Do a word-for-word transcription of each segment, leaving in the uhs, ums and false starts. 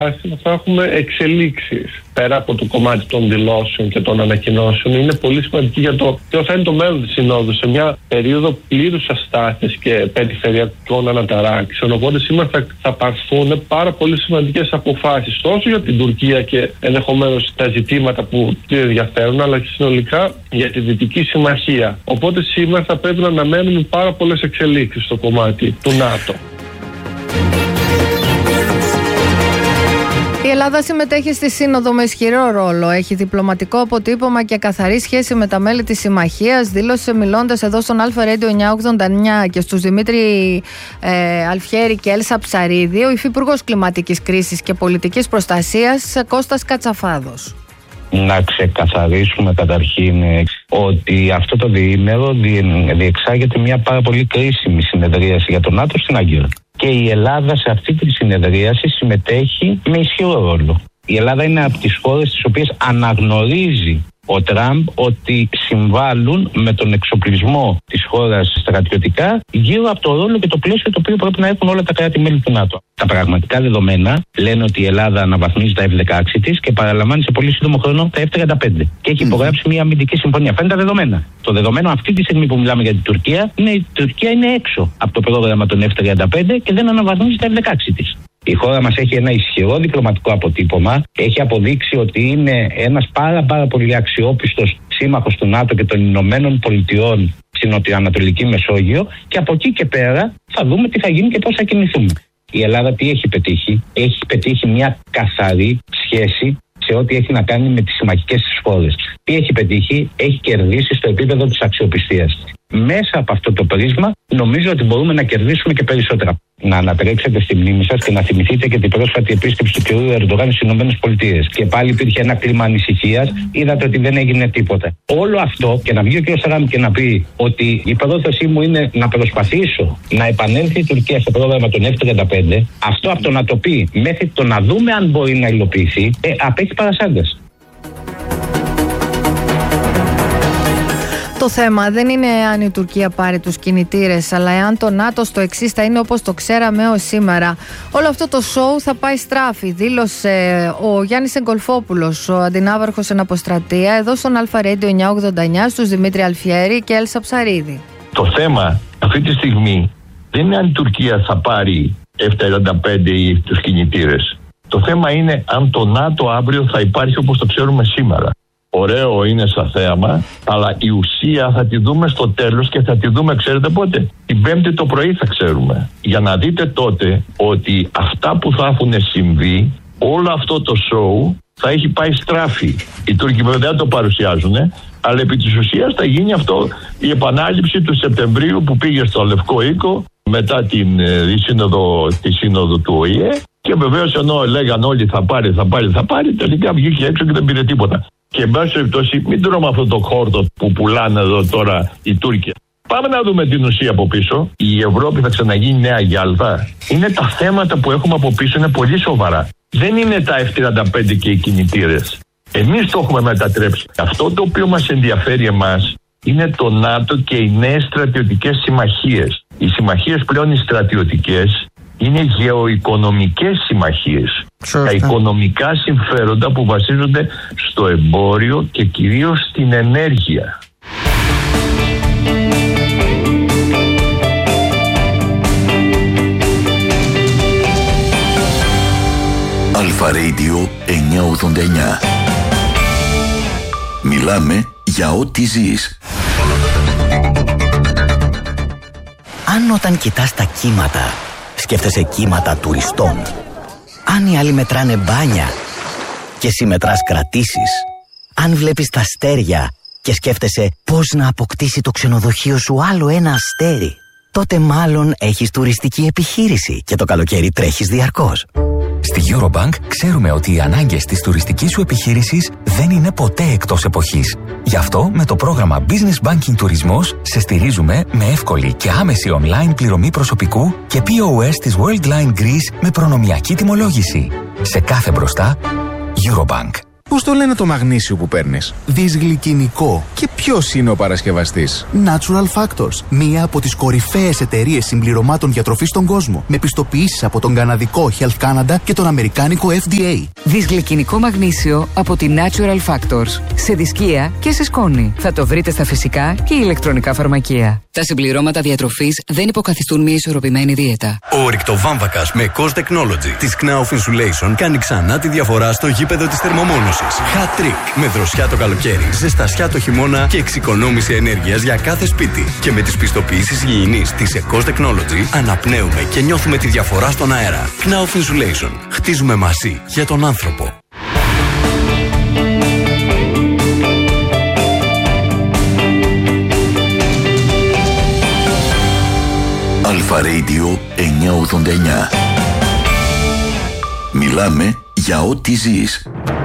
θα έχουμε εξελίξεις. Πέρα από το κομμάτι των δηλώσεων και των ανακοινώσεων, είναι πολύ σημαντική για το ποιο θα είναι το μέλλον της Συνόδου σε μια περίοδο πλήρους αστάθειας και περιφερειακών αναταράξεων. Οπότε σήμερα θα, θα πάρθουν πάρα πολύ σημαντικές αποφάσεις, τόσο για την Τουρκία και ενδεχομένως τα ζητήματα που την ενδιαφέρουν, αλλά και συνολικά για τη Δυτική Συμμαχία. Οπότε σήμερα θα πρέπει να αναμένουμε πάρα πολλές εξελίξεις στο κομμάτι του ΝΑΤΟ. Η Ελλάδα συμμετέχει στη Σύνοδο με ισχυρό ρόλο. Έχει διπλωματικό αποτύπωμα και καθαρή σχέση με τα μέλη της Συμμαχίας, δήλωσε μιλώντας εδώ στον Αλφα Radio εννιακόσια ογδόντα εννιά και στους Δημήτρη ε, Αλφιέρη και Έλσα Ψαρίδη, ο Υφυπουργός Κλιματικής Κρίσης και Πολιτικής Προστασίας Κώστας Κατσαφάδος. Να ξεκαθαρίσουμε καταρχήν ότι αυτό το διήμερο διεξάγεται μια πάρα πολύ κρίσιμη συνεδρίαση για το ΝΑΤΟ στην Άγκυρα. Και η Ελλάδα σε αυτή τη συνεδρίαση συμμετέχει με ισχυρό ρόλο. Η Ελλάδα είναι από τις χώρες τις οποίες αναγνωρίζει ο Τραμπ ότι συμβάλλουν με τον εξοπλισμό της χώρας στρατιωτικά γύρω από το ρόλο και το πλαίσιο το οποίο πρέπει να έχουν όλα τα κράτη-μέλη του ΝΑΤΟ. Τα πραγματικά δεδομένα λένε ότι η Ελλάδα αναβαθμίζει τα εφ δεκαέξι της και παραλαμβάνει σε πολύ σύντομο χρόνο τα εφ τριάντα πέντε. Και έχει υπογράψει μια αμυντική συμφωνία. Αυτά είναι τα δεδομένα. Το δεδομένο αυτή τη στιγμή που μιλάμε για την Τουρκία είναι η Τουρκία είναι έξω από το πρόγραμμα των εφ τριάντα πέντε και δεν αναβαθμίζει τα εφ δεκαέξι της. Η χώρα μας έχει ένα ισχυρό διπλωματικό αποτύπωμα. Έχει αποδείξει ότι είναι ένας πάρα πάρα πολύ αξιόπιστος σύμμαχος του ΝΑΤΟ και των Ηνωμένων Πολιτειών στην Νοτιοανατολική Μεσόγειο. Και από εκεί και πέρα θα δούμε τι θα γίνει και πώς θα κινηθούμε. Η Ελλάδα τι έχει πετύχει? Έχει πετύχει μια καθαρή σχέση σε ό,τι έχει να κάνει με τις συμμαχικές της χώρες. Τι έχει πετύχει? Έχει κερδίσει στο επίπεδο της αξιοπιστίας. Μέσα από αυτό το πρίσμα νομίζω ότι μπορούμε να κερδίσουμε και περισσότερα. Να ανατρέξετε στη μνήμη σας και να θυμηθείτε και την πρόσφατη επίσκεψη του κ. Ερντογάν στις ΗΠΑ. Και πάλι υπήρχε ένα κλίμα ανησυχίας. Είδατε ότι δεν έγινε τίποτα. Όλο αυτό και να βγει ο κ. Σαραμ και να πει ότι η πρόθεσή μου είναι να προσπαθήσω να επανέλθει η Τουρκία στο πρόγραμμα των εφ τριάντα πέντε, αυτό από το να το πει μέχρι το να δούμε αν μπορεί να υλοποιηθεί, ε, απέχει παρασάγκας. Το θέμα δεν είναι αν η Τουρκία πάρει τους κινητήρες, αλλά εάν το ΝΑΤΟ στο εξής θα είναι όπως το ξέραμε ως σήμερα. Όλο αυτό το σοου θα πάει στράφη, δήλωσε ο Γιάννης Εγκολφόπουλος, ο αντινάβαρχος εν αποστρατεία, εδώ στον Αλφα Radio εννιακόσια ογδόντα εννιά, στους Δημήτρη Αλφιέρη και Έλσα Ψαρίδη. Το θέμα αυτή τη στιγμή δεν είναι αν η Τουρκία θα πάρει εφ τριάντα πέντε ή τους κινητήρες. Το θέμα είναι αν το ΝΑΤΟ αύριο θα υπάρχει όπως το ξέρουμε σήμερα. Ωραίο είναι σαν θέαμα, αλλά η ουσία θα τη δούμε στο τέλος και θα τη δούμε, ξέρετε πότε? Την Πέμπτη το πρωί θα ξέρουμε. Για να δείτε τότε ότι αυτά που θα έχουν συμβεί, όλο αυτό το σοου θα έχει πάει στράφη. Οι Τούρκοι βέβαια δεν το παρουσιάζουν, αλλά επί της ουσίας θα γίνει αυτό η επανάληψη του Σεπτεμβρίου που πήγε στο Λευκό Οίκο μετά την ε, σύνοδο, τη σύνοδο του Ο Η Ε και βεβαίως ενώ λέγαν όλοι θα πάρει, θα πάρει, θα πάρει, τελικά βγήκε έξω και δεν πήρε τίποτα. Και εν πάση περιπτώσει, μην τρώμε αυτό το χόρτο που πουλάνε εδώ τώρα οι Τούρκοι. Πάμε να δούμε την ουσία από πίσω. Η Ευρώπη θα ξαναγίνει νέα Γιάλτα. Είναι τα θέματα που έχουμε από πίσω, είναι πολύ σοβαρά. Δεν είναι τα εφ τριάντα πέντε και οι κινητήρες. Εμείς το έχουμε μετατρέψει. Αυτό το οποίο μας ενδιαφέρει εμάς είναι το ΝΑΤΟ και οι νέες στρατιωτικές συμμαχίες. Οι συμμαχίες πλέον οι στρατιωτικές είναι γεωοικονομικές συμμαχίες. Σωστά. Τα οικονομικά συμφέροντα που βασίζονται στο εμπόριο και κυρίως στην ενέργεια. Αλφα Radio εννιακόσια ογδόντα εννιά. Μιλάμε για ό,τι ζεις. Αν όταν κοιτάς τα κύματα σκέφτεσαι κύματα τουριστών, αν οι άλλοι μετράνε μπάνια και εσύ μετράς κρατήσεις, αν βλέπεις τα αστέρια και σκέφτεσαι πώς να αποκτήσει το ξενοδοχείο σου άλλο ένα αστέρι, τότε μάλλον έχεις τουριστική επιχείρηση και το καλοκαίρι τρέχεις διαρκώς. Στη Eurobank ξέρουμε ότι οι ανάγκες της τουριστικής σου επιχείρησης δεν είναι ποτέ εκτός εποχής. Γι' αυτό με το πρόγραμμα Business Banking Τουρισμός σε στηρίζουμε με εύκολη και άμεση online πληρωμή προσωπικού και πι ο ες της Worldline Greece με προνομιακή τιμολόγηση. Σε κάθε μπροστά, Eurobank. Πώς το λένε το μαγνήσιο που παίρνεις? Δυσγλυκινικό. Και ποιος είναι ο παρασκευαστής? Natural Factors. Μία από τις κορυφαίες εταιρείες συμπληρωμάτων διατροφής στον κόσμο. Με πιστοποιήσεις από τον καναδικό Health Canada και τον αμερικάνικο F D A. Δυσγλυκινικό μαγνήσιο από τη Natural Factors. Σε δισκία και σε σκόνη. Θα το βρείτε στα φυσικά και ηλεκτρονικά φαρμακεία. Τα συμπληρώματα διατροφής δεν υποκαθιστούν μια ισορροπημένη δίαιτα. Ο ορυκτοβάμβακας με Cos Technology της Knauf Insulation κάνει ξανά τη διαφορά στο γήπεδο της θερμομόνωσης. Hat Trick. Με δροσιά το καλοκαίρι, ζεστασιά το χειμώνα και εξοικονόμηση ενέργειας για κάθε σπίτι. Και με τις πιστοποιήσεις υγιεινής της Cos Technology αναπνέουμε και νιώθουμε τη διαφορά στον αέρα. Knauf Insulation. Χτίζουμε μαζί για τον άνθρωπο. Αλφα Radio εννιακόσια ογδόντα εννιά. Μιλάμε για ό,τι ζεις.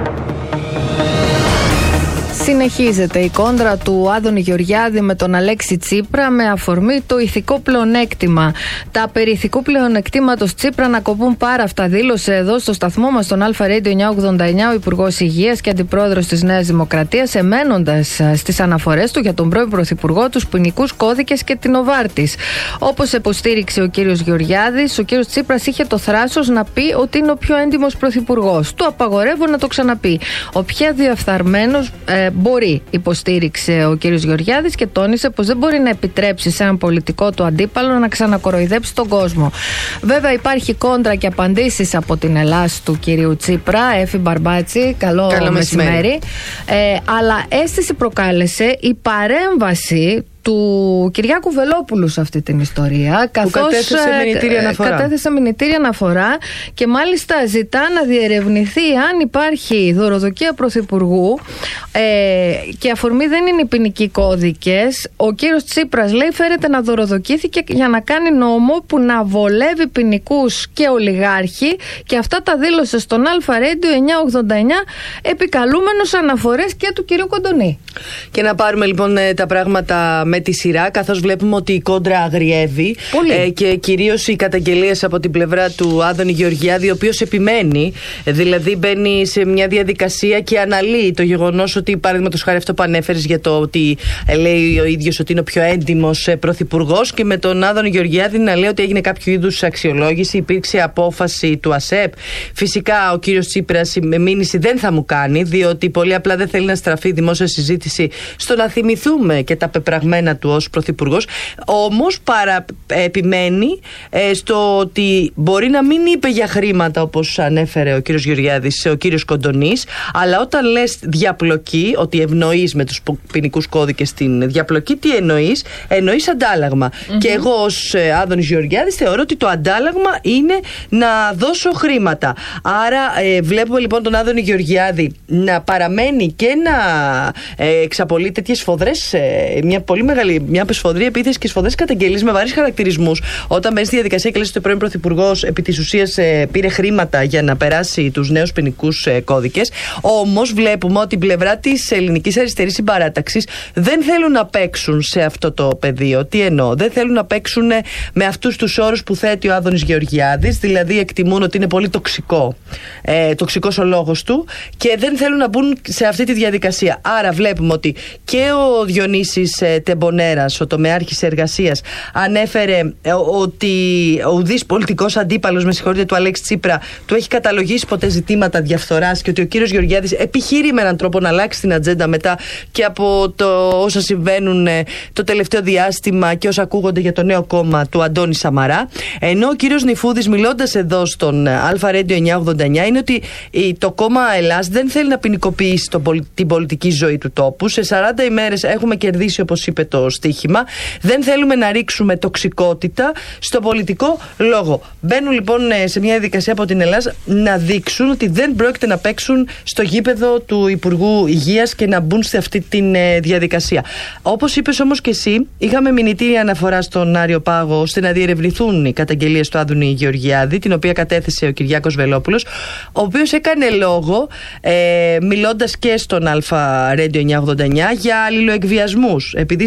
Συνεχίζεται η κόντρα του Άδωνη Γεωργιάδη με τον Αλέξη Τσίπρα με αφορμή το ηθικό πλεονέκτημα. Τα περί ηθικού πλεονεκτήματος Τσίπρα να κοπούν πάρα αυτά, δήλωσε εδώ στο σταθμό μας τον Αλφα Radio εννιακόσια ογδόντα εννιά ο Υπουργός Υγείας και Αντιπρόεδρος της Νέας Δημοκρατίας, εμένοντας στις αναφορές του για τον πρώην Πρωθυπουργό, τους ποινικούς κώδικες και την Οβάρτης. Όπως υποστήριξε ο κύριος Γεωργιάδης, ο κύριος Τσίπρας είχε το θράσος να πει ότι είναι ο πιο έντιμος πρωθυπουργός. Του απαγορεύω να το ξαναπεί. Ο πιο διαφθαρμένος ε, μπορεί, υποστήριξε ο κύριος Γεωργιάδης και τόνισε πως δεν μπορεί να επιτρέψει σε έναν πολιτικό του αντίπαλο να ξανακοροϊδέψει τον κόσμο. Βέβαια υπάρχει κόντρα και απαντήσεις από την Ελλάς του κυρίου Τσίπρα. Έφη Μπαρμπάτσι, καλό, καλό μεσημέρι. μεσημέρι. Ε, αλλά αίσθηση προκάλεσε η παρέμβαση του Κυριάκου Βελόπουλου σε αυτή την ιστορία, καθώς κατέθεσε μηνυτήρια αναφορά. κατέθεσε μηνυτήρια αναφορά και μάλιστα ζητά να διερευνηθεί αν υπάρχει δωροδοκία πρωθυπουργού ε, και αφορμή δεν είναι οι ποινικοί κώδικες. Ο κύριος Τσίπρας λέει φέρεται να δωροδοκήθηκε για να κάνει νόμο που να βολεύει ποινικούς και ολιγάρχη, και αυτά τα δήλωσε στον Αλφα Radio εννιακόσια ογδόντα εννιά επικαλούμενος αναφορές και του κυρίου Κοντονή. Και να πάρουμε λοιπόν τα πράγματα με τη σειρά, καθώς βλέπουμε ότι η κόντρα αγριεύει ε, και κυρίως οι καταγγελίες από την πλευρά του Άδωνη Γεωργιάδη, ο οποίος επιμένει, δηλαδή μπαίνει σε μια διαδικασία και αναλύει το γεγονός ότι, παραδείγματος χάρη αυτό που ανέφερες για το ότι ε, λέει ο ίδιος ότι είναι ο πιο έντιμος ε, πρωθυπουργός, και με τον Άδωνη Γεωργιάδη να λέει ότι έγινε κάποιο είδους αξιολόγηση, υπήρξε απόφαση του ΑΣΕΠ. Φυσικά ο κύριος Τσίπρας με μήνυση δεν θα μου κάνει, διότι πολύ απλά δεν θέλει να στραφεί η δημόσια συζήτηση στο να θυμηθούμε και τα πεπραγμένα του ως πρωθυπουργός. Όμως παρα, επιμένει ε, στο ότι μπορεί να μην είπε για χρήματα, όπως ανέφερε ο κύριος Γεωργιάδης, ο κύριος Κοντονής, αλλά όταν λες διαπλοκή, ότι ευνοείς με τους ποινικούς κώδικες την διαπλοκή, τι εννοείς? Εννοείς αντάλλαγμα. Mm-hmm. Και εγώ ως ε, Άδωνης Γεωργιάδης θεωρώ ότι το αντάλλαγμα είναι να δώσω χρήματα. Άρα ε, βλέπουμε λοιπόν τον Άδωνη Γεωργιάδη να παραμένει και να ε, εξαπολύει τέτοιες σφοδρές, ε, μια πολύ μεγάλη, μια σφοδρή επίθεση και σφοδρές καταγγελίες με βαρύς χαρακτηρισμούς, όταν μπαίνει στη διαδικασία και λες ότι ο πρώην πρωθυπουργός επί της ουσίας ε, πήρε χρήματα για να περάσει τους νέους ποινικούς ε, κώδικες. Όμως βλέπουμε ότι η πλευρά της ελληνικής αριστερής συμπαράταξης δεν θέλουν να παίξουν σε αυτό το πεδίο. Τι εννοώ? Δεν θέλουν να παίξουν ε, με αυτούς τους όρους που θέτει ο Άδωνης Γεωργιάδης, δηλαδή εκτιμούν ότι είναι πολύ τοξικό, ε, τοξικός ο λόγος του, και δεν θέλουν να μπουν σε αυτή τη διαδικασία. Άρα βλέπουμε ότι και ο Διονύσης ε, Τεμπονέρας, ο τομεάρχης εργασίας, ανέφερε ε, ότι ο ουδής πολιτικός αντίπαλος, με συγχωρείτε, του Αλέξη Τσίπρα, του έχει καταλογίσει ποτέ ζητήματα διαφθοράς, και ότι ο κύριος Γεωργιάδης επιχείρει με έναν τρόπο να αλλάξει την ατζέντα μετά και από το όσα συμβαίνουν ε, το τελευταίο διάστημα και όσα ακούγονται για το νέο κόμμα του Αντώνη Σαμαρά. Ενώ ο κύριος Νιφούδης, μιλώντας εδώ στον Αλφα Radio εννιακόσια ογδόντα εννιά, είναι ότι το κόμμα Ελλάς δεν θέλει να ποινικοποιήσει το, την πολιτική ζωή του τόπου. Σε σαράντα ημέρες έχουμε κερδίσει, όπως είπε, το στοίχημα. Δεν θέλουμε να ρίξουμε τοξικότητα στο πολιτικό λόγο. Μπαίνουν λοιπόν σε μια διαδικασία από την Ελλάδα να δείξουν ότι δεν πρόκειται να παίξουν στο γήπεδο του Υπουργού Υγείας και να μπουν σε αυτή τη διαδικασία. Όπως είπες όμως και εσύ, είχαμε μηνυτήρια αναφορά στον Άριο Πάγο ώστε να διερευνηθούν οι καταγγελίες του Άδωνη Γεωργιάδη, την οποία κατέθεσε ο Κυριάκος Βελόπουλος, ο οποίος έκανε λόγο, ε, μιλώντας και στον Αλφα Radio εννιακόσια ογδόντα εννιά, για αλληλοεκβιασμούς. Επειδή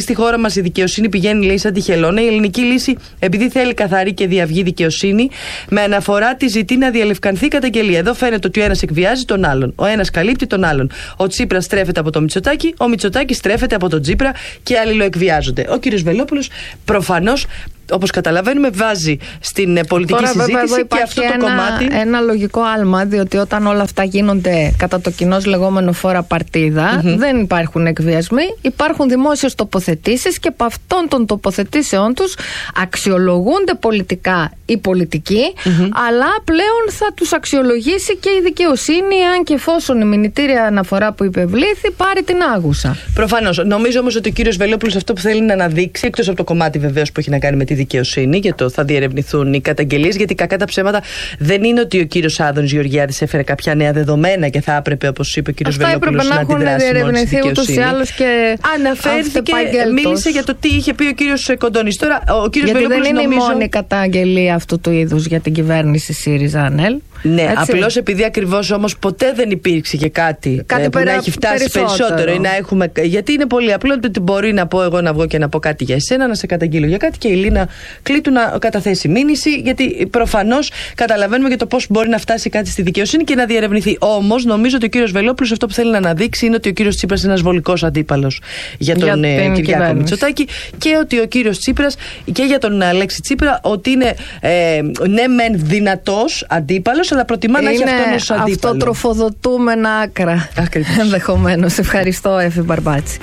στη χώρα μας η δικαιοσύνη πηγαίνει, λέει, σαν τη χελώνα. Η ελληνική λύση, επειδή θέλει καθαρή και διαυγή δικαιοσύνη, με αναφορά τη ζητεί να διαλευκανθεί η καταγγελία. Εδώ φαίνεται ότι ο ένας εκβιάζει τον άλλον. Ο ένας καλύπτει τον άλλον. Ο Τσίπρας στρέφεται από το Μητσοτάκη, ο Μητσοτάκης στρέφεται από τον Τσίπρα και αλληλοεκβιάζονται. Ο κύριος Βελόπουλος προφανώς, όπως καταλαβαίνουμε, βάζει στην πολιτική Τώρα, συζήτηση βέβαια, και αυτό ένα, το κομμάτι. Ένα λογικό άλμα, διότι όταν όλα αυτά γίνονται κατά το κοινώς λεγόμενο φόρα παρτίδα, mm-hmm. δεν υπάρχουν εκβιασμοί, υπάρχουν δημόσιες τοποθετήσεις και από αυτών των τοποθετήσεών τους αξιολογούνται πολιτικά οι πολιτικοί, mm-hmm. αλλά πλέον θα τους αξιολογήσει και η δικαιοσύνη, αν και εφόσον η μηνυτήρια αναφορά που υπευλήθη πάρει την άγουσα. Προφανώς. Νομίζω όμως ότι ο κύριος Βελόπουλος αυτό που θέλει να αναδείξει, εκτός από το κομμάτι βεβαίως που έχει να κάνει με τη δικαιοσύνη, για το θα διερευνηθούν οι καταγγελίες, γιατί κακά τα ψέματα δεν είναι ότι ο κύριος Άδωνης Γεωργιάδης έφερε κάποια νέα δεδομένα και θα έπρεπε, όπως είπε ο κύριος Βελόπουλος, να αντιδράσει μόνο στη δικαιοσύνη. Και αναφέρθηκε, μίλησε για το τι είχε πει ο κύριος Κοντώνης. Τώρα, ο κύριος γιατί Βελόπουλος, δεν είναι νομίζω... η μόνη καταγγελία αυτού του είδους για την κυβέρνηση ΣΥΡΙΖΑ-ΑΝΕΛ. Ναι, απλώς επειδή ακριβώς όμως ποτέ δεν υπήρξε και κάτι, κάτι που πέρα, να έχει φτάσει περισσότερο. περισσότερο ή να έχουμε, γιατί είναι πολύ απλό ότι μπορεί να πω εγώ να βγω και να πω κάτι για εσένα, να σε καταγγείλω για κάτι και η Λίνα Κλήτου να καταθέσει μήνυση, γιατί προφανώς καταλαβαίνουμε για το πώς μπορεί να φτάσει κάτι στη δικαιοσύνη και να διερευνηθεί. Όμως νομίζω ότι ο κύριος Βελόπουλος αυτό που θέλει να αναδείξει είναι ότι ο κύριος Τσίπρας είναι ένας βολικός αντίπαλος για τον για ε, Κυριάκο Μητσοτάκη και ότι ο κύριος Τσίπρας και για τον Αλέξη Τσίπρα ότι είναι ε, ναι μεν δυνατός αντίπαλος, αλλά προτιμά να έχει αυτόν ως αντίπαλο. Αυτό τροφοδοτούμενα άκρα. Ενδεχομένως. Ευχαριστώ, Εφη Μπαρμπάτση.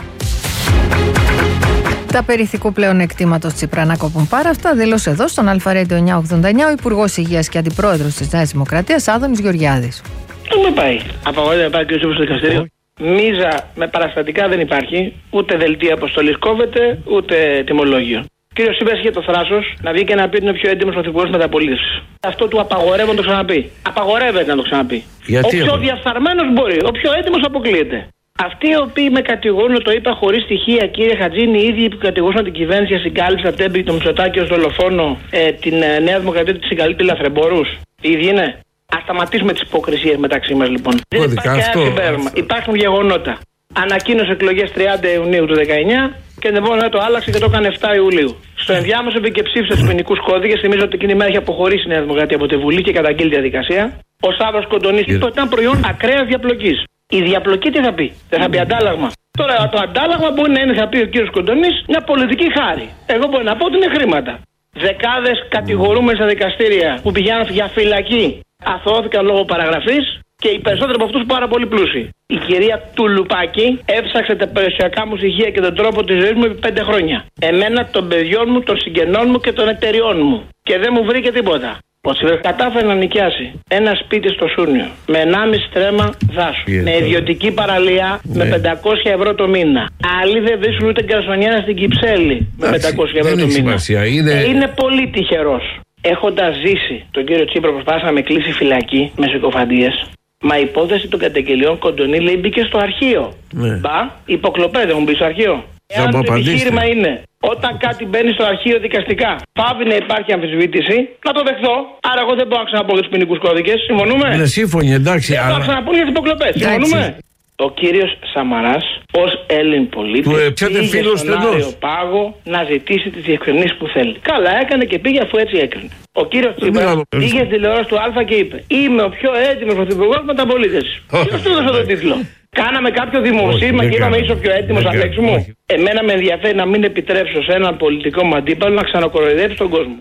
Τα περιθικού πλέον εκτίματος Τσίπρα να κόπουν πάρα αυτά, δήλωσε εδώ στον Αλφα Ρέντιο εννιακόσια ογδόντα εννιά ο Υπουργός Υγείας και Αντιπρόεδρος της Νέας Δημοκρατίας, Άδωνης Γεωργιάδης. Δεν με πάει. Απαγορεύεται να πάει και ο Τσίπρας στο δικαστήριο. Μίζα με παραστατικά δεν υπάρχει, ούτε δελτία αποστολής κόβεται, ούτε τιμολόγιο. Ο κύριος Τσίπρας είχε το θράσος να βγει και να πει ότι είναι ο πιο έντιμος πρωθυπουργός μεταπολίτευσης. Αυτό του απαγορεύω να το ξαναπεί. Απαγορεύεται να το ξαναπεί. Γιατί ο πιο διαφθαρμένος μπορεί, ο πιο έντιμος αποκλείεται. Αυτοί οι οποίοι με κατηγορούν, το είπα χωρίς στοιχεία, κύριε Χατζίνη, οι ίδιοι που κατηγορούσαν την κυβέρνηση για συγκάλυψη από τον Μητσοτάκη ως δολοφόνο, ε, την ε, Νέα Δημοκρατία ότι συγκαλύπτει λαθρεμπόρους. Οι ίδιοι είναι. Ας σταματήσουμε τις υποκρισίες μεταξύ μας λοιπόν. Δεν υπάρχει κανένα συμπέρασμα. Υπάρχουν γεγονότα. Ανακοίνωσε εκλογές τριάντα Ιουνίου του δεκαεννιά και την επόμενη το άλλαξε και το έκανε επτά Ιουλίου. Στο ενδιάμεσο μπήκε και ψήφισε τους ποινικούς κώδικες. Θυμίζω ότι εκείνη η μέρα έχει αποχωρήσει η Νέα Δημοκρατία από τη Βουλή και καταγγείλει τη διαδικασία. Ο Σταύρος Κοντώνης είπε ότι ήταν προϊόν ακραίας διαπλοκής. Η διαπλοκή τι θα πει? Δεν θα πει αντάλλαγμα. Τώρα το αντάλλαγμα μπορεί να είναι, θα πει ο κύριος Κοντώνης, μια πολιτική χάρη. Εγώ μπορεί να πω ότι είναι χρήματα. Δεκάδες κατηγορούμενοι στα δικαστήρια που πηγαίνουν για φυλακή αθωώθηκαν λόγω παραγραφής και οι περισσότεροι από αυτούς πάρα πολύ πλούσιοι. Η κυρία Τουλουπάκη έψαξε τα περιουσιακά μου στοιχεία και τον τρόπο της ζωής μου επί πέντε χρόνια. Εμένα, των παιδιών μου, των συγγενών μου και των εταιριών μου. Και δεν μου βρήκε τίποτα. Ο Τσίπρας κατάφερε να νοικιάσει ένα σπίτι στο Σούνιο με ενάμιση στρέμμα δάσου, yeah, με ιδιωτική παραλία, yeah, με πεντακόσια ευρώ το μήνα. Άλλοι δεν βρίσκουν ούτε γκαρσονιέρα στην Κυψέλη με πεντακόσια ευρώ το μήνα. Είναι... Ε, είναι πολύ τυχερός. Έχοντας ζήσει τον κύριο Τσίπρα, προσπάθησε να με κλείσει φυλακή με συκοφαντίες. Μα η υπόθεση των καταγγελιών Κοντονή λέει μπήκε στο αρχείο. Yeah. Μπα, υποκλοπέ, δεν μου μπει στο αρχείο. Εάν το επιχείρημα είναι όταν κάτι μπαίνει στο αρχείο δικαστικά, πάβει να υπάρχει αμφισβήτηση, να το δεχθώ. Άρα, εγώ δεν μπορώ να ξαναπώ για τους ποινικούς κώδικες. Συμφωνούμε? Είναι σύμφωνοι, εντάξει. Δεν μπορώ να ξαναπώ για τις υποκλοπές. Συμφωνούμε? Ο κύριος Σαμαράς, ως Έλλην πολίτης, πήγε στον Άριο Πάγο να ζητήσει τις διευκρινήσεις που θέλει. Καλά έκανε και πήγε αφού έτσι έκρινε. Ο κύριος Τσίπρας πήγε στη τηλεόραση του Α και είπε: είμαι ο πιο έτοιμος πρωθυπουργός μεταπολίτευσης. Ποιος του έδωσε τον τίτλο? Κάναμε κάποιο δημοσίευμα και είπαμε είσαι ο πιο έτοιμος, Αλέξη μου. Εμένα με ενδιαφέρει να μην επιτρέψω σε έναν πολιτικό μου αντίπαλο να ξανακοροϊδέψει τον κόσμο.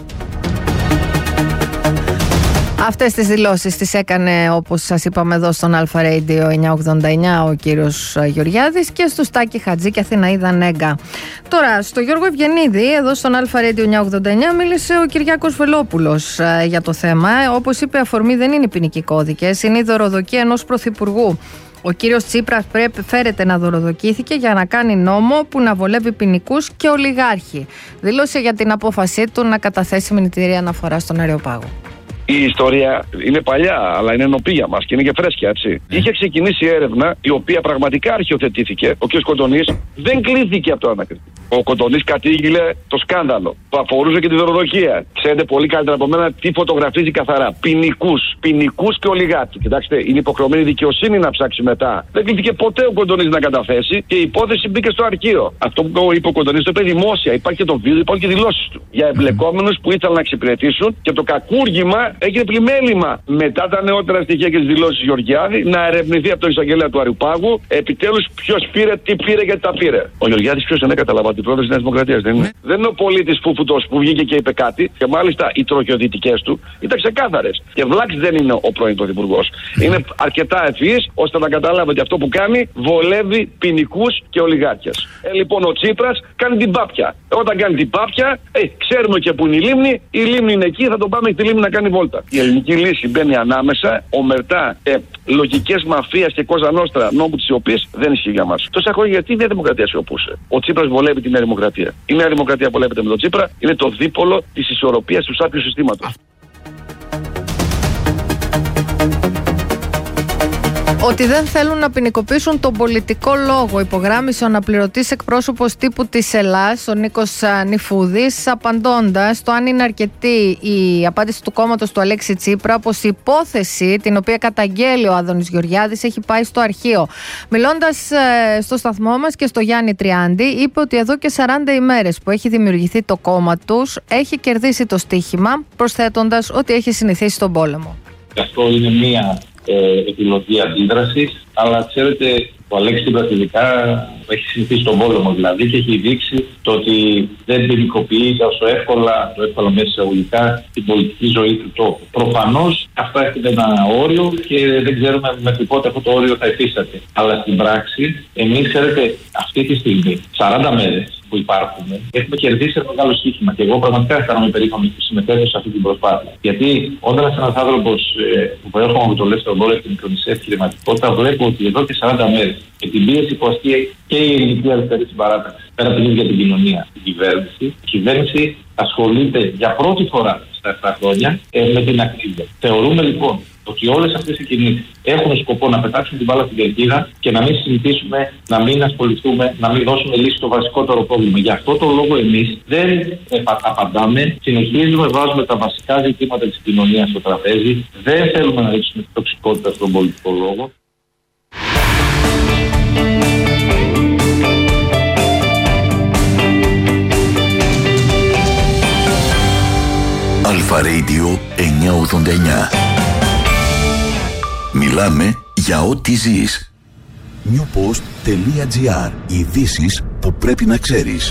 Αυτές τις δηλώσεις τις έκανε, όπως σας είπαμε εδώ στον Αλφα Radio εννιακόσια ογδόντα εννιά, ο κύριος Γεωργιάδης και στο Στάκη Χατζή και Αθηναίδα Νέγκα. Τώρα, στο Γιώργο Ευγενίδη, εδώ στον Αλφα Radio εννιακόσια ογδόντα εννιά, μίλησε ο Κυριάκος Βελόπουλος ε, για το θέμα. Όπως είπε, αφορμή δεν είναι οι ποινικοί κώδικες, είναι η δωροδοκία ενός πρωθυπουργού. Ο κύριος Τσίπρας πρέπει, φέρεται να δωροδοκήθηκε για να κάνει νόμο που να βολεύει ποινικούς και ολιγάρχη. Δήλωσε για την απόφασή του να καταθέσει μηνυτήρια αναφορά στον Αριοπάγο. Η ιστορία είναι παλιά, αλλά είναι νοπή για μας και είναι και φρέσκια, έτσι. Mm. Είχε ξεκινήσει έρευνα η οποία πραγματικά αρχιοθετήθηκε. Ο κ. Κοντονής δεν κλείθηκε από το ανακριτή. Ο Κοντονής κατήγγειλε το σκάνδαλο που αφορούσε και τη δωροδοκία. Ξέρετε πολύ καλύτερα από μένα τι φωτογραφίζει καθαρά. Ποινικούς, ποινικούς και ολιγάρχη. Κοιτάξτε, είναι υποχρεωμένη η δικαιοσύνη να ψάξει μετά. Δεν κλείθηκε ποτέ ο Κοντονής να καταθέσει και η υπόθεση μπήκε στο αρχείο. Αυτό που είπε ο Κοντονής το είπε δημόσια. Υπάρχει και το βίντεο, υπάρχουν και δηλώσεις του. Για εμπλεκόμενους που ήθελαν να εξυπηρετήσουν και το κακούργημα έγινε πλημέλημα μετά τα νεότερα στοιχεία και τις δηλώσεις Γεωργιάδη να ερευνηθεί από τον εισαγγελέα του Αριουπάγου επιτέλους ποιος πήρε, τι πήρε και τα πήρε. Ο Γεωργιάδης ποιος είναι, καταλαβαίνω, την πρόεδρος της Νέας Δημοκρατίας, δεν είναι. Δεν είναι ο πολίτης φούφουτος που βγήκε και είπε κάτι και μάλιστα οι τροχιοδυτικές του ήταν ξεκάθαρες. Και βλάξ δεν είναι ο πρώην πρωθυπουργός. Είναι αρκετά ευφυής ώστε να καταλάβει ότι αυτό που κάνει βολεύει ποινικούς και ολιγάρχες. Ε, λοιπόν, ο Τσίπρας κάνει την πάπια. Όταν κάνει την πάπια, ε, ξέρουμε και που είναι η λίμνη. Η λίμνη είναι εκεί, θα τον πάμε στη λίμνη να κάνει βόλτα. Η ελληνική λύση μπαίνει ανάμεσα, ομερτά, ε, λογικές μαφίας και κόζα νόστρα, νόμου της σιωπής δεν ισχύει για μας. Τόσα χρόνια γιατί η Νέα Δημοκρατία σιωπούσε. Ο Τσίπρας βολεύει τη Νέα Δημοκρατία. Η Νέα Δημοκρατία βολεύεται με τον Τσίπρα, είναι το δίπολο της ισορροπίας του σάπιου συστήματος. Ότι δεν θέλουν να ποινικοποιήσουν τον πολιτικό λόγο, υπογράμμισε ο αναπληρωτής εκπρόσωπος τύπου της Ελλάς, ο Νίκος Νιφούδης, απαντώντας το αν είναι αρκετή η απάντηση του κόμματος του Αλέξη Τσίπρα, πως η υπόθεση την οποία καταγγέλει ο Άδωνης Γεωργιάδης έχει πάει στο αρχείο. Μιλώντας ε, στο σταθμό μας και στο Γιάννη Τριάντη, είπε ότι εδώ και σαράντα ημέρες που έχει δημιουργηθεί το κόμμα τους, έχει κερδίσει το στοίχημα, προσθέτοντας ότι έχει συνηθίσει τον πόλεμο. Αυτό είναι μία ε, επιλογή αντίδρασης, αλλά ξέρετε, ο Αλέξης Τσίπρας ειδικά έχει συνηθίσει τον πόλεμο δηλαδή και έχει δείξει το ότι δεν ποινικοποιεί τόσο εύκολα, το εύκολα μέσα εισαγωγικά, την πολιτική ζωή του τόπου. Προφανώς αυτά έχουν ένα όριο και δεν ξέρουμε μέχρι πότε αυτό το όριο θα υφίσταται. Αλλά στην πράξη, εμείς ξέρετε, αυτή τη στιγμή, σαράντα μέρες που υπάρχουμε, έχουμε κερδίσει ένα μεγάλο στοίχημα. Και εγώ πραγματικά αισθάνομαι περήφανος που συμμετέχω σε αυτή την προσπάθεια. Γιατί όταν είσαι ένας άνθρωπος ε, που προέρχομαι από το ελεύθερο ρόλο και την μικρομεσαία επιχειρηματικότητα, βλέπω ότι εδώ και σαράντα μέρες με την πίεση που ασκεί και η ελληνική αριστερή συμπαράταξη, πέρα από την ίδια την κοινωνία, η κυβέρνηση, η κυβέρνηση ασχολείται για πρώτη φορά στα επτά χρόνια ε, με την ακρίβεια. Θεωρούμε λοιπόν ότι όλες αυτές οι κινήσεις έχουν σκοπό να πετάξουν την μπάλα στην κερκίδα και να μην συζητήσουμε, να μην ασχοληθούμε, να μην δώσουμε λύση στο βασικότερο πρόβλημα. Γι' αυτό το λόγο εμείς δεν απαντάμε, συνεχίζουμε, βάζουμε τα βασικά ζητήματα της κοινωνίας στο τραπέζι, δεν θέλουμε να ρίξουμε την τοξικότητα στον πολιτικό λόγο. Αλφα Radio εννιακόσια ογδόντα εννιά. Μιλάμε για ό,τι ζεις. newpost.gr. Ειδήσεις που πρέπει να ξέρεις.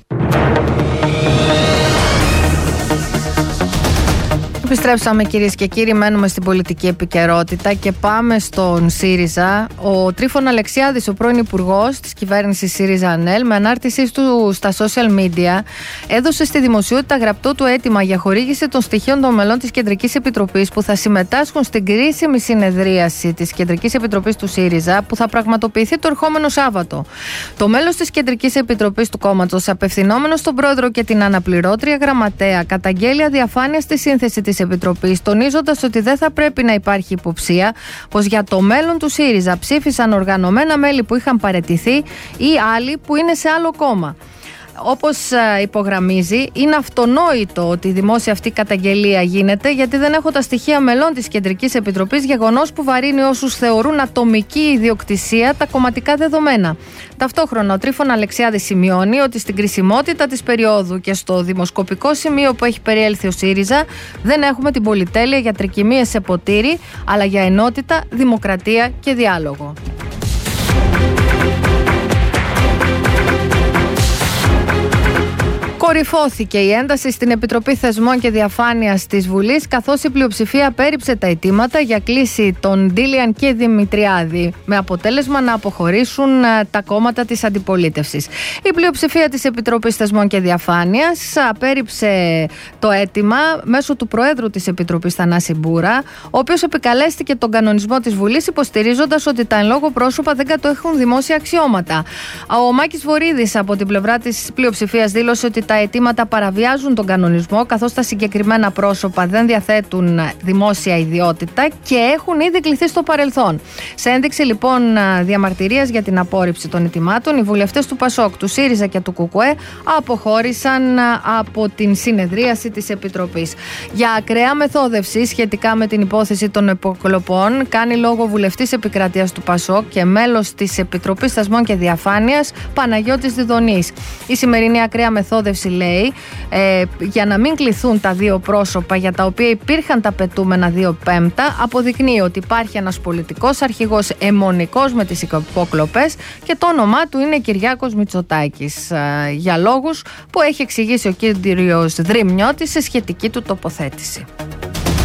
Επιστρέψαμε κυρίες και κύριοι, μένουμε στην πολιτική επικαιρότητα και πάμε στον ΣΥΡΙΖΑ. Ο Τρίφων Αλεξιάδης, ο πρώην υπουργός της κυβέρνησης ΣΥΡΙΖΑ-ΑΝΕΛ, με ανάρτησή του στα social media, έδωσε στη δημοσιότητα γραπτό του αίτημα για χορήγηση των στοιχείων των μελών της Κεντρικής Επιτροπής που θα συμμετάσχουν στην κρίσιμη συνεδρίαση της Κεντρικής Επιτροπής του ΣΥΡΙΖΑ που θα πραγματοποιηθεί το ερχόμενο Σάββατο. Το μέλος της Κεντρικής Επιτροπής του κόμματος, απευθυνόμενος στον πρόεδρο και την αναπληρώτρια γραμματέα, καταγγέλει αδιαφάνεια στη σύνθεση της Επιτροπής, τονίζοντας ότι δεν θα πρέπει να υπάρχει υποψία πως για το μέλλον του ΣΥΡΙΖΑ ψήφισαν οργανωμένα μέλη που είχαν παραιτηθεί ή άλλοι που είναι σε άλλο κόμμα. Όπως υπογραμμίζει, είναι αυτονόητο ότι η δημόσια αυτή καταγγελία γίνεται γιατί δεν έχω τα στοιχεία μελών της Κεντρικής Επιτροπής, γεγονός που βαρύνει όσους θεωρούν ατομική ιδιοκτησία τα κομματικά δεδομένα. Ταυτόχρονα, ο Τρίφων Αλεξιάδης σημειώνει ότι στην κρισιμότητα της περίοδου και στο δημοσκοπικό σημείο που έχει περιέλθει ο ΣΥΡΙΖΑ δεν έχουμε την πολυτέλεια για τρικυμίες σε ποτήρι, αλλά για ενότητα, δημοκρατία και διάλογο. Κορυφώθηκε η ένταση στην Επιτροπή Θεσμών και Διαφάνειας της Βουλής, καθώς η πλειοψηφία απέρριψε τα αιτήματα για κλίση των Ντίλιαν και Δημητριάδη, με αποτέλεσμα να αποχωρήσουν τα κόμματα της αντιπολίτευσης. Η πλειοψηφία της Επιτροπής Θεσμών και Διαφάνειας απέρριψε το αίτημα μέσω του Προέδρου της Επιτροπής, Θανάση Μπούρα, ο οποίος επικαλέστηκε τον κανονισμό της Βουλής, υποστηρίζοντας ότι τα εν λόγω πρόσωπα δεν κατέχουν δημόσια αξιώματα. Ο Μάκης Βορίδης από την πλευρά της πλειοψηφίας δήλωσε ότι τα αιτήματα παραβιάζουν τον κανονισμό, καθώς τα συγκεκριμένα πρόσωπα δεν διαθέτουν δημόσια ιδιότητα και έχουν ήδη κληθεί στο παρελθόν. Σε ένδειξη λοιπόν διαμαρτυρίας για την απόρριψη των αιτημάτων, οι βουλευτές του Πασόκ, του ΣΥΡΙΖΑ και του ΚΚΕ αποχώρησαν από την συνεδρίαση της Επιτροπής. Για ακραία μεθόδευση σχετικά με την υπόθεση των υποκλοπών κάνει λόγο βουλευτής επικρατείας του Πασόκ και μέλος της Επιτροπής Θεσμών και Διαφάνειας, Παναγιώτης Διδονής. Η σημερινή ακραία μεθόδευση, λέει, ε, για να μην κληθούν τα δύο πρόσωπα για τα οποία υπήρχαν τα πετούμενα δύο πέμπτα, αποδεικνύει ότι υπάρχει ένας πολιτικός αρχηγός αιμονικός με τις υποκλοπές και το όνομά του είναι Κυριάκος Μητσοτάκης, ε, για λόγους που έχει εξηγήσει ο κύριος Δρυμιώτης σε σχετική του τοποθέτηση.